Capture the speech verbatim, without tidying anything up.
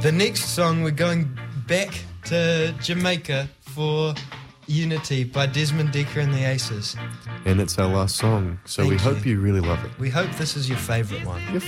The next song, we're going back to Jamaica for Unity by Desmond Dekker and the Aces. And it's our last song, so Thank we you. hope you really love it. We hope this is your favourite one.